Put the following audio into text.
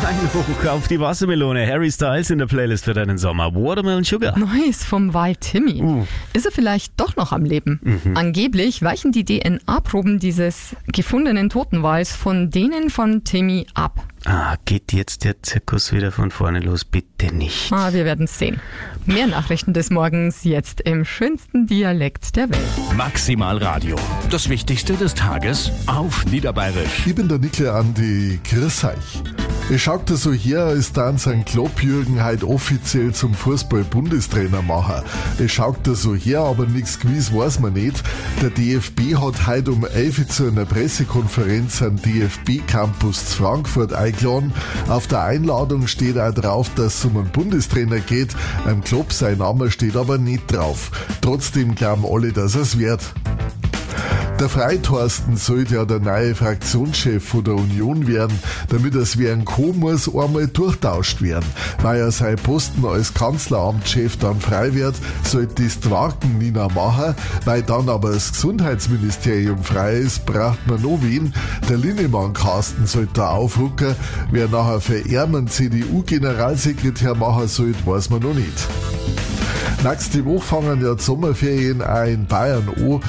Ein Hoch auf die Wassermelone. Harry Styles in der Playlist für deinen Sommer. Watermelon Sugar. Neues vom Wal Timmy. Ist er vielleicht doch noch am Leben? Angeblich weichen die DNA-Proben dieses gefundenen Totenwals von denen von Timmy ab. Geht jetzt der Zirkus wieder von vorne los? Bitte nicht. Wir werden es sehen. Mehr Nachrichten des Morgens jetzt im schönsten Dialekt der Welt. Maximal Radio. Das Wichtigste des Tages auf Niederbayerisch. Ich bin der Nikle Andi, grüß euch. Es schaut so her, als dann sein Klopp Jürgen heute offiziell zum Fußball-Bundestrainer machen. Es schaut so her, aber nichts gewiss weiß man nicht. Der DFB hat heute um 11 Uhr zu einer Pressekonferenz am DFB-Campus zu Frankfurt eingeladen. Auf der Einladung steht auch drauf, dass es um einen Bundestrainer geht. Am Klopp sein Name steht aber nicht drauf. Trotzdem glauben alle, dass es wird. Der Freithorsten sollte ja der neue Fraktionschef von der Union werden. Damit es werden kann, muss einmal durchtauscht werden. Weil er sein Posten als Kanzleramtschef dann frei wird, sollte das die Wagen Nina machen. Weil dann aber das Gesundheitsministerium frei ist, braucht man noch wen. Der Linnemann Carsten sollte da aufrücken. Wer nachher für Ehrmann CDU-Generalsekretär machen sollte, weiß man noch nicht. Nächste Woche fangen ja die Sommerferien auch in Bayern an.